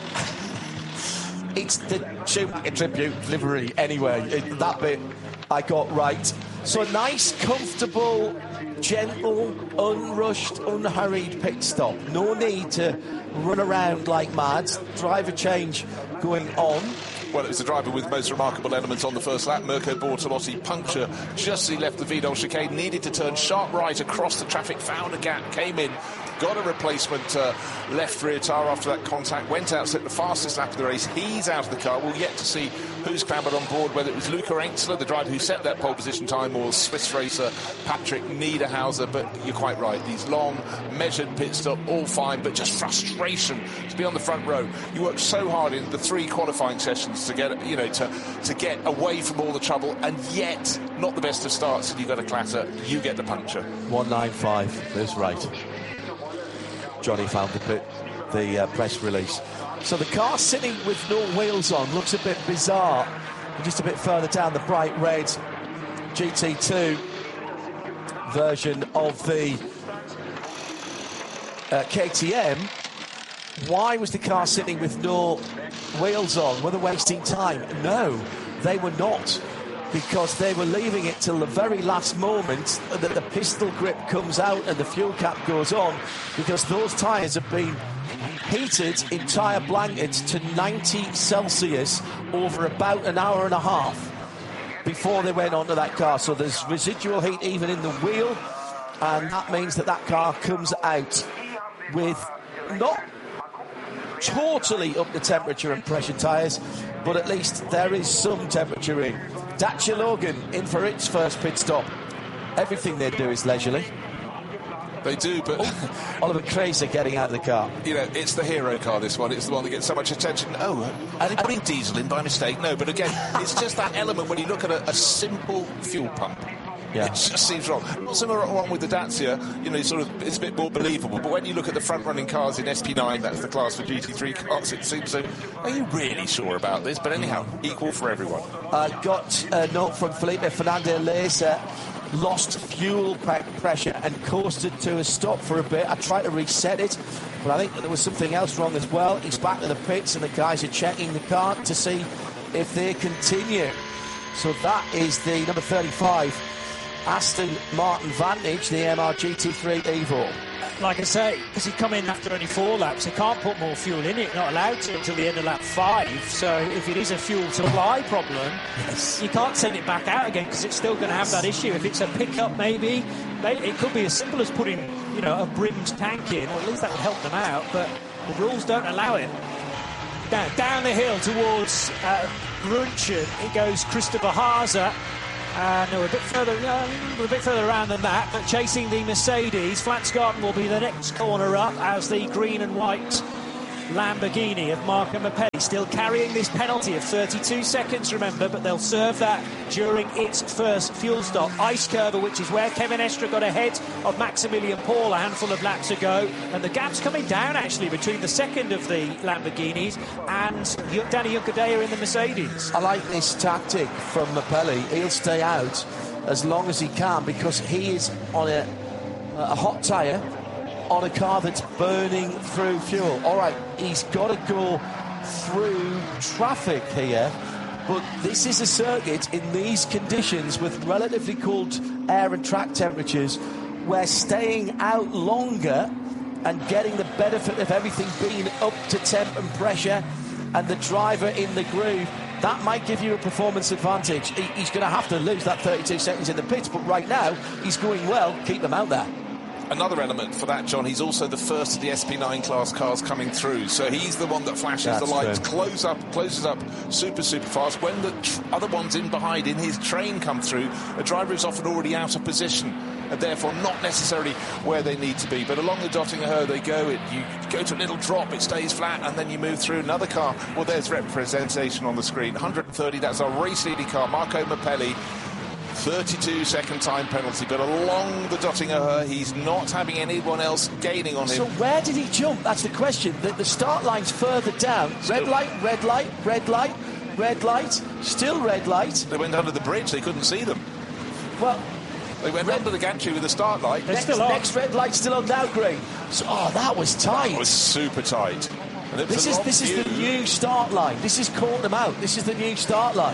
It's the Schumacher tribute livery anyway. It, that bit I got right. So a nice, comfortable, gentle, unrushed, unhurried pit stop. No need to run around like mad. Driver change going on. Well, it was the driver with most remarkable elements on the first lap. Mirko Bortolotti, puncture just as he left the Vidal chicane, needed to turn sharp right across the traffic, found a gap, came in, got a replacement uh, left rear tyre after that contact, went out, set the fastest lap of the race. He's out of the car. We'll yet to see who's clambered on board, whether it was Luca Engstler, the driver who set that pole position time, or Swiss racer Patrick Niederhauser. But you're quite right. These long, measured pit stop, all fine, but just frustration to be on the front row. You worked so hard in the three qualifying sessions to get, you know, to, to get away from all the trouble, and yet not the best of starts, and you got a clatter, you get the puncture. one ninety-five is right. Johnny found the pit, the uh, press release. So the car sitting with no wheels on looks a bit bizarre. And just a bit further down, the bright red G T two version of the uh, K T M. Why was the car sitting with no wheels on? Were they wasting time? No, they were not, because they were leaving it till the very last moment that the pistol grip comes out and the fuel cap goes on, because those tyres have been heated in tyre blankets to ninety Celsius over about an hour and a half before they went onto that car. So there's residual heat even in the wheel, and that means that that car comes out with not totally up to temperature and pressure tyres, but at least there is some temperature in. Dacia Logan in for its first pit stop. Everything they do is leisurely. They do, but... Oh, Oliver Crazer getting out of the car. You know, it's the hero car, this one. It's the one that gets so much attention. Oh, are they putting diesel in by mistake? No, but again, it's just that element when you look at a, a simple fuel pump. Yeah. It just seems wrong. Not so wrong with the Dacia, you know, sort of, it's a bit more believable. But when you look at the front-running cars in S P nine, that's the class for G T three cars, it seems so. Are you really sure about this? But anyhow, equal for everyone. Uh, got a note from Felipe Fernandez. Uh, lost fuel pressure and coasted to a stop for a bit. I tried to reset it, but I think there was something else wrong as well. He's back to the pits, and the guys are checking the car to see if they continue. So that is the number thirty-five. Aston Martin Vantage, the M R G T three Evo. Like I say, because he come in after only four laps, he can't put more fuel in it, not allowed to until the end of lap five. So if it is a fuel supply problem, yes. you can't send it back out again because it's still going to have that issue. If it's a pickup, maybe, maybe it could be as simple as putting, you know, a brimmed tank in, or at least that would help them out. But the rules don't allow it. Down, down the hill towards uh, Brunchen, it goes Christopher Haase. And we're a bit further, uh, we're a bit further around than that, but chasing the Mercedes. Flatsgarten will be the next corner up as the green and white Lamborghini of Marco Mappelli, still carrying this penalty of thirty-two seconds, remember, but they'll serve that during its first fuel stop. Ice Curve, which is where Kevin Estre got ahead of Maximilian Paul a handful of laps ago, and the gap's coming down actually between the second of the Lamborghinis and Danny Juncadella in the Mercedes. I like this tactic from Mappelli. He'll stay out as long as he can because he is on a, a hot tyre on a car that's burning through fuel. All right, he's got to go through traffic here, but this is a circuit in these conditions with relatively cold air and track temperatures where staying out longer and getting the benefit of everything being up to temp and pressure and the driver in the groove, that might give you a performance advantage. He, he's going to have to lose that thirty-two seconds in the pits, but right now he's going well. Keep them out there. Another element for that, John, he's also the first of the S P nine class cars coming through, so he's the one that flashes That's the lights, true. close up, closes up super, super fast. When the tr- other ones in behind in his train come through, the driver is often already out of position and therefore not necessarily where they need to be. But along the Dottinger Her they go, it, you go to a little drop, it stays flat, and then you move through another car. Well, there's representation on the screen. one hundred thirty, that's our race-leading car, Marco Mappelli. thirty-two second time penalty, but along the Dottinger Her, he's not having anyone else gaining on him. So where did he jump? That's the question. The, the start line's further down. Red light, red light, red light, red light, still red light. They went under the bridge, they couldn't see them. Well, they went red, under the gantry with the start light. Next, still next red light still on now, Green. So, oh, that was tight. That was super tight. And this is this view. is the new start line. This is caught them out. This is the new start line.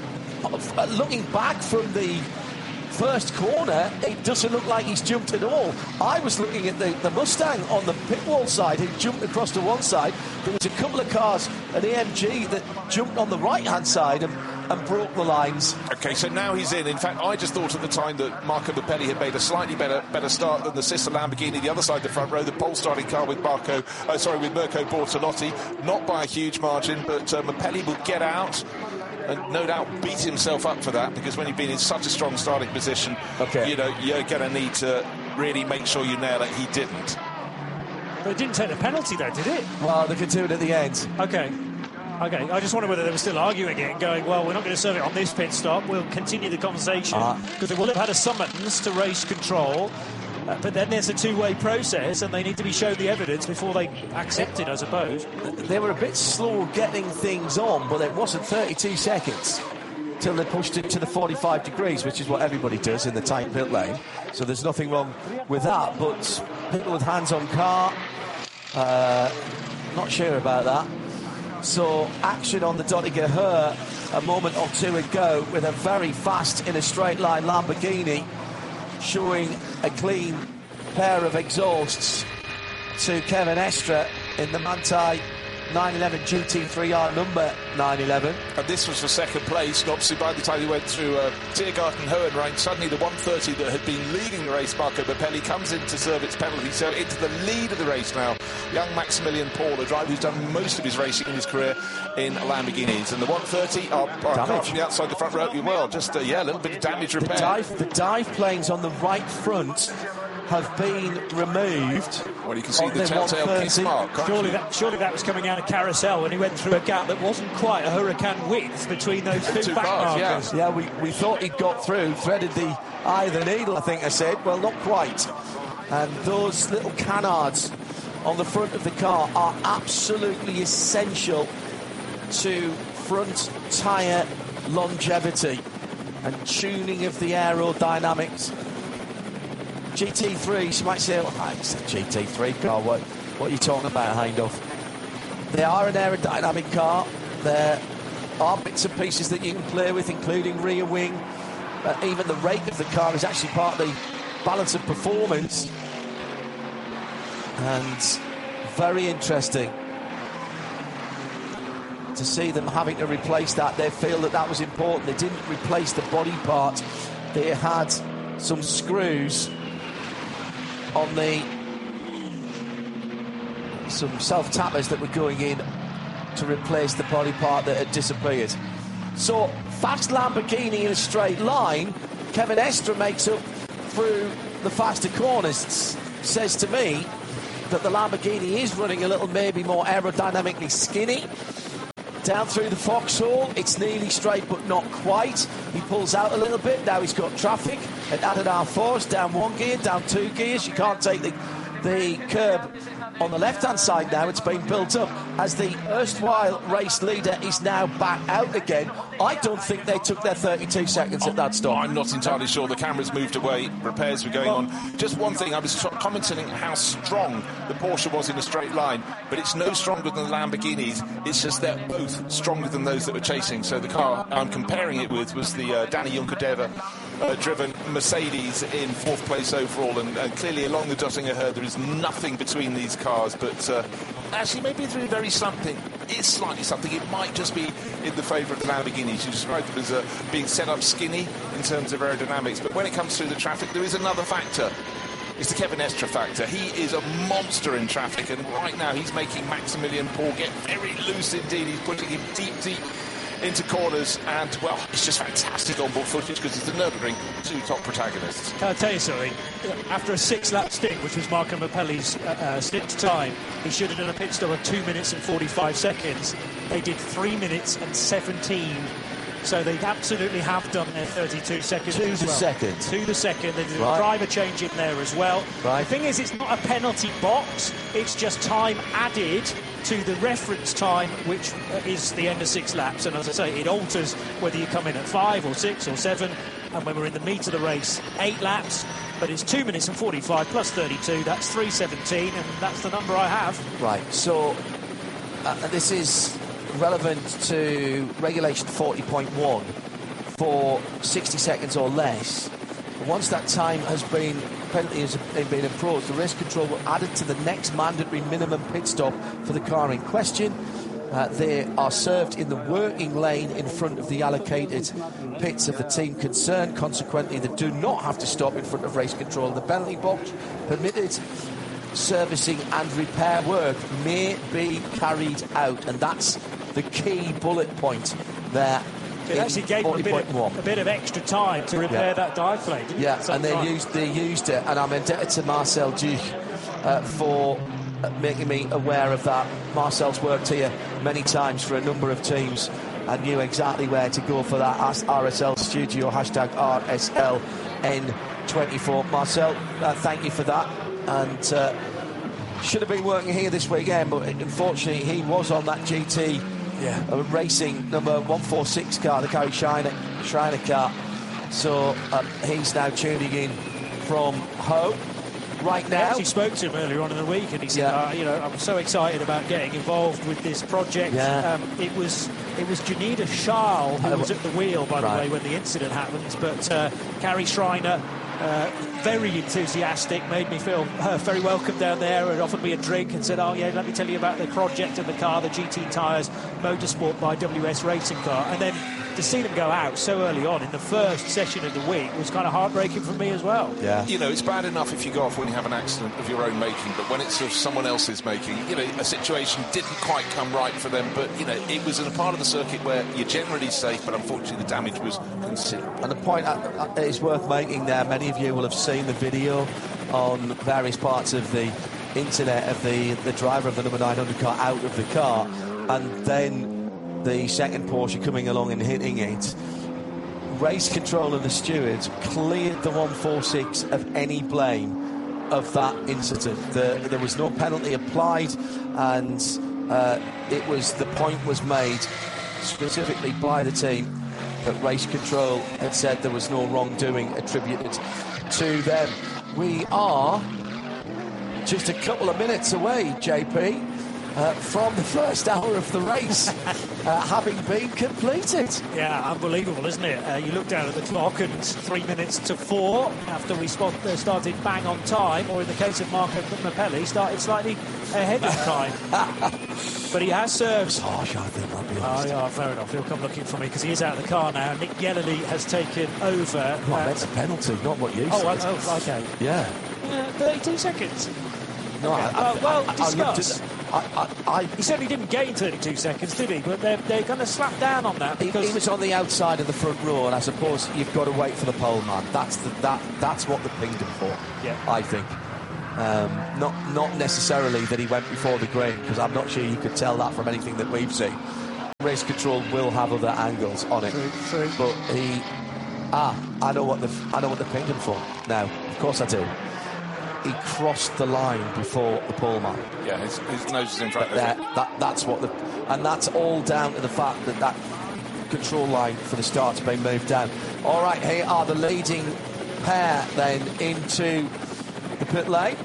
Looking back from the first corner, it doesn't look like he's jumped at all. I was looking at the, the Mustang on the pit wall side, who jumped across to one side. There was a couple of cars, an A M G, that jumped on the right-hand side and, and broke the lines. OK, so now he's in. In fact, I just thought at the time that Marco Mappelli had made a slightly better better start than the sister Lamborghini, the other side of the front row, the pole starting car with Marco, uh, sorry, with Mirko Bortolotti, not by a huge margin, but uh, Mappelli will get out and no doubt beat himself up for that, because when you've been in such a strong starting position, okay. you know, you're going to need to really make sure you nail it. He didn't. But it didn't take the penalty, though, did it? Well, they could do it at the end. OK. OK, I just wonder whether they were still arguing it and going, well, we're not going to serve it on this pit stop. We'll continue the conversation, because uh, they will have had a summons to race control. Uh, but then there's a two-way process, and they need to be shown the evidence before they accept it, I suppose. They were a bit slow getting things on, but it wasn't thirty-two seconds till they pushed it to the forty-five degrees, which is what everybody does in the tight pit lane. So there's nothing wrong with that, but people with hands on car, uh, not sure about that. So action on the Dottinger Her a moment or two ago with a very fast in a straight line Lamborghini, showing a clean pair of exhausts to Kevin Estre in the Manthey nine eleven G T three R number nine eleven. And this was for second place, and obviously by the time he went through uh, Tiergarten Hohenrhein, suddenly the one thirty that had been leading the race, Marco Mappelli, comes in to serve its penalty. So into the lead of the race now, young Maximilian Paul, a driver who's done most of his racing in his career in Lamborghinis. And the one thirty, our, our car from the outside the front row, well, just, uh, yeah, a little bit of damage repair. The dive, the dive planes on the right front have been removed. Well, you can see on the telltale kiss mark. Surely that, surely that was coming out of Carousel when he went through a gap that wasn't quite a hurricane width between those two, Two back cars, yeah. markers. Yeah, we, we thought he'd got through, threaded the eye of the needle, I think I said. Well, not quite. And those little canards on the front of the car are absolutely essential to front tyre longevity and tuning of the aerodynamics. G T threes, you might say, oh, it's a G T three car, what, what are you talking about, Hindhaugh? They are an aerodynamic car. There are bits and pieces that you can play with, including rear wing. Uh, even the rate of the car is actually part of the balance of performance. And very interesting to see them having to replace that. They feel that that was important. They didn't replace the body part. They had some screws on the some self-tappers that were going in to replace the body part that had disappeared. So fast Lamborghini in a straight line. Kevin Estre makes up through the faster corners. It's, says to me that the Lamborghini is running a little maybe more aerodynamically skinny. Down through the foxhole, it's nearly straight but not quite. He pulls out a little bit. Now he's got traffic at added R fours, down one gear, down two gears. You can't take the, the curb on the left-hand side now. It's been built up as the erstwhile race leader is now back out again. I don't think they took their thirty-two seconds at that stop. I'm not entirely sure. The cameras moved away, repairs were going on. Just one thing, I was commenting how strong the Porsche was in a straight line, but it's no stronger than the Lamborghinis. It's just they're both stronger than those that were chasing. So the car I'm comparing it with was the uh, Danny Juncadeva uh, driven Mercedes in fourth place overall, and, and clearly along the Duttinger herd there is nothing between these cars, but uh, actually maybe it's really very something. It's slightly something. It might just be in the favour of the Lamborghinis. You described them as uh, being set up skinny in terms of aerodynamics, but when it comes through the traffic, there is another factor. It's the Kevin Estre factor. He is a monster in traffic, and right now he's making Maximilian Paul get very loose indeed. He's putting him deep, deep into corners, and, well, it's just fantastic on-board footage because it's the Nürburgring two top protagonists. Can I tell you something? After a six-lap stint, which was Marco Mappelli's uh, uh, stint time, he should have done a pit stop of two minutes and forty-five seconds. They did three minutes and seventeen. So they absolutely have done their thirty-two seconds. To as the well. second. To the second. They did Right. a driver change in there as well. Right. The thing is, it's not a penalty box. It's just time added to the reference time, which is the end of six laps. And as I say, it alters whether you come in at five or six or seven. And when we're in the meat of the race, eight laps. But it's two minutes and forty-five plus thirty-two. That's three seventeen, and that's the number I have. Right, so uh, this is relevant to regulation forty point one for sixty seconds or less. Once that time has been, penalty has been approached, the race control will add it to the next mandatory minimum pit stop for the car in question. Uh, they are served in the working lane in front of the allocated pits of the team concerned. Consequently, they do not have to stop in front of race control. The penalty box permitted servicing and repair work may be carried out, and that's the key bullet point there. It actually gave them a bit, of, a bit of extra time to repair yeah. that dive plate, didn't yeah, it? and they used, they used it, and I'm indebted to Marcel Duch uh, for making me aware of that. Marcel's worked here many times for a number of teams and knew exactly where to go for that. Ask R S L Studio, hashtag R S L N twenty-four. Marcel, uh, thank you for that. And uh, should have been working here this weekend, but unfortunately he was on that G T yeah. uh, racing number one forty-six car, the Gary Schreiner, Schreiner car. So um, he's now tuning in from home right now. I actually spoke to him earlier on in the week, and he said, yeah. uh, you know, I'm so excited about getting involved with this project. Yeah. Um, it was it was Janita Schall who Uh, was at the wheel, by right. the way, when the incident happened. But uh, Gary Schreiner, uh, very enthusiastic, made me feel uh, very welcome down there, and offered me a drink and said, oh, yeah, let me tell you about the project and the car, the G T Tyres Motorsport by W S Racing Car. And then to see them go out so early on in the first session of the week was kind of heartbreaking for me as well. Yeah. You know, it's bad enough if you go off when you have an accident of your own making, but when it's of someone else's making, you know, a situation didn't quite come right for them, but, you know, it was in a part of the circuit where you're generally safe, but unfortunately the damage was considerable. And the point uh, uh, is worth making there, many of you will have seen the video on various parts of the internet of the, the driver of the number nine hundred car out of the car, and then the second Porsche coming along and hitting it. Race control and the stewards cleared the one forty-six of any blame of that incident. The, there was no penalty applied, and uh, it was the point was made specifically by the team that race control had said there was no wrongdoing attributed to them. We are just a couple of minutes away, J P, uh, from the first hour of the race uh, having been completed. Yeah, unbelievable, isn't it? Uh, you look down at the clock and it's three minutes to four after we spot, uh, started bang on time, or in the case of Marco Mappelli, started slightly ahead of time. But he has served. It's harsh, I think, I'll be honest. Oh, yeah, fair enough. He'll come looking for me because he is out of the car now. Nick Yellerly has taken over. Well, uh, that's a penalty, not what you oh, said. Well, oh, okay. Yeah. Uh, thirty-two seconds. No, okay. I, uh, well, I, discuss. I, I, I, he certainly didn't gain thirty-two seconds, did he? But they're, they're going to slap down on that. Because he, he was on the outside of the front row, and I suppose you've got to wait for the pole man. That's the, that. That's what the pinged him for. Yeah. I think. Um, not not necessarily that he went before the grain, because I'm not sure you could tell that from anything that we've seen. Race control will have other angles on it, true, true. but he ah I know what the I know what the pinged him for now. Of course I do. He crossed the line before the pole man. Yeah, his, his nose is in front of that, it. that that's what the and that's all down to the fact that that control line for the start's been moved down. All right, here are the leading pair then into the pit lane.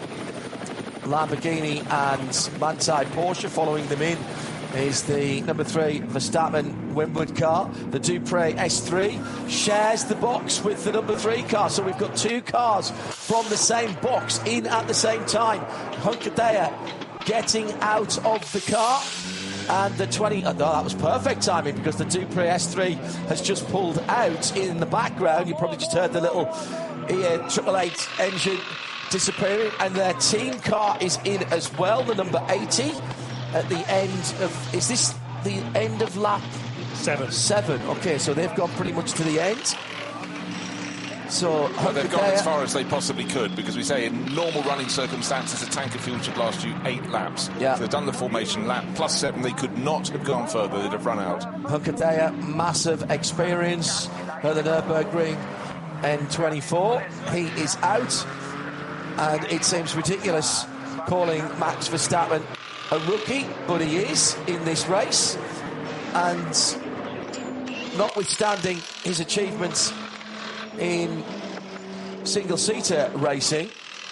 Lamborghini and Manthey Porsche. Following them in is the number three Verstappen Winward car. The Dupre S three shares the box with the number three car, so we've got two cars from the same box in at the same time. Hunkadea getting out of the car, and the twenty oh, that was perfect timing, because the Dupre S three has just pulled out in the background. You probably just heard the little uh, triple eight engine disappearing, and their team car is in as well, the number eighty at the end of, is this the end of lap seven? Seven, okay, so they've gone pretty much to the end. So well, they've gone as far as they possibly could, because we say in normal running circumstances a tank of fuel should last you eight laps. Yeah. So they've done the formation lap plus seven. They could not have gone further. They'd have run out. Hunkadea, massive experience at the Nürburgring N twenty-four. He is out, and it seems ridiculous calling Max Verstappen a rookie, but he is in this race. And notwithstanding his achievements in single-seater racing,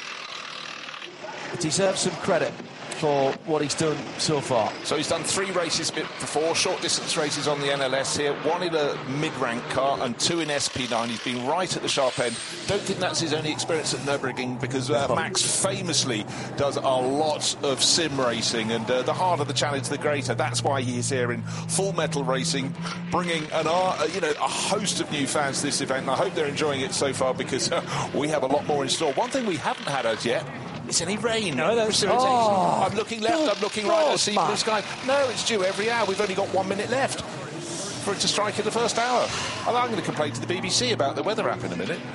he deserves some credit for what he's done so far. So he's done three races before, short distance races on the N L S here, one in a mid-rank car and two in S P nine. He's been right at the sharp end. Don't think that's his only experience at Nürburgring, because uh, Max famously does a lot of sim racing, and uh, the harder the challenge, the greater. That's why he is here in Full Metal Racing, bringing an uh, you know a host of new fans to this event, and I hope they're enjoying it so far, because uh, we have a lot more in store. One thing we haven't had as yet, it's any rain. No, that's precipitation. Oh, I'm looking left, I'm looking right, I see blue sky. No, it's due every hour. We've only got one minute left for it to strike in the first hour. Well, I'm going to complain to the B B C about the weather app in a minute.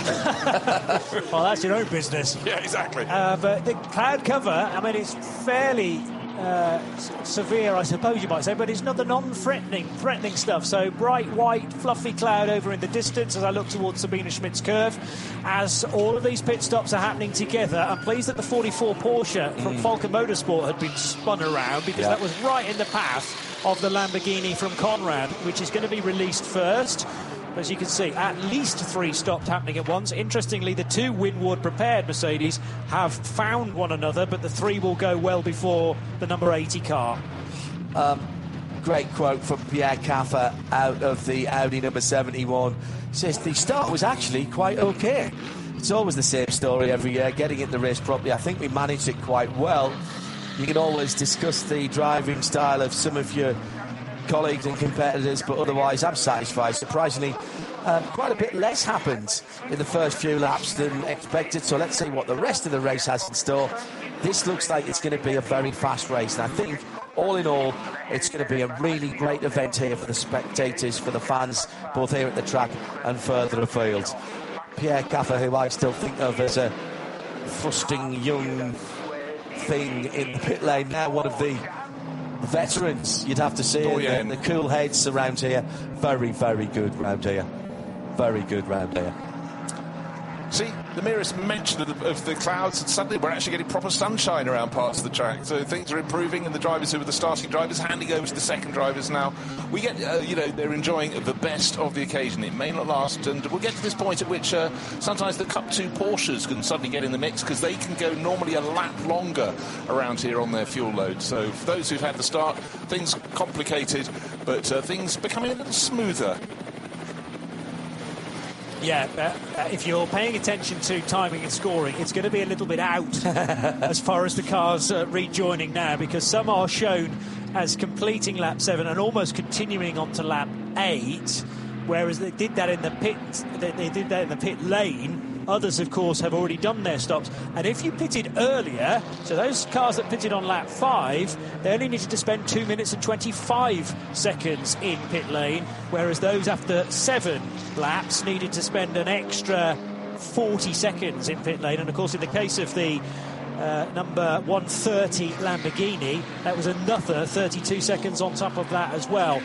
Well, that's your own business. Yeah, exactly. Uh, but the cloud cover, I mean, it's fairly uh, s- severe, I suppose you might say, but it's not the non-threatening threatening stuff. So bright white, fluffy cloud over in the distance as I look towards Sabine Schmidt's curve. As all of these pit stops are happening together, I'm pleased that the forty-four Porsche from mm. Falcon Motorsport had been spun around, because yeah. that was right in the path of the Lamborghini from Conrad, which is going to be released first. As you can see, at least three stopped happening at once. Interestingly, the two Winward prepared Mercedes have found one another, but the three will go well before the number eighty car. Um, great quote from Pierre Caffer out of the Audi number seventy-one. Says the start was actually quite okay. It's always the same story every year, getting in the race properly. I think we managed it quite well. You can always discuss the driving style of some of your colleagues and competitors, but otherwise I'm satisfied. Surprisingly, um, quite a bit less happened in the first few laps than expected, so let's see what the rest of the race has in store. This looks like it's going to be a very fast race, and I think all in all it's going to be a really great event here for the spectators, for the fans, both here at the track and further afield. Pierre Caffer, who I still think of as a thrusting young thing in the pit lane now, one of the veterans, you'd have to say. Oh, yeah. the, the cool heads around here. Very, very good round here. Very good round here. See, the merest mention of the, of the clouds, and suddenly we're actually getting proper sunshine around parts of the track. So things are improving, and the drivers who are the starting drivers handing over to the second drivers now. We get, uh, you know, they're enjoying the best of the occasion. It may not last, and we'll get to this point at which uh, sometimes the Cup two Porsches can suddenly get in the mix because they can go normally a lap longer around here on their fuel load. So for those who've had the start, things complicated, but uh, things becoming a little smoother. Yeah, uh, uh, if you're paying attention to timing and scoring, it's going to be a little bit out as far as the cars uh, rejoining now, because some are shown as completing lap seven and almost continuing on to lap eight, whereas they did that in the pit. They, they did that in the pit lane. Others, of course, have already done their stops. And if you pitted earlier, so those cars that pitted on lap five, they only needed to spend two minutes and twenty-five seconds in pit lane, whereas those after seven laps needed to spend an extra forty seconds in pit lane. And, of course, in the case of the uh, number one thirty Lamborghini, that was another thirty-two seconds on top of that as well.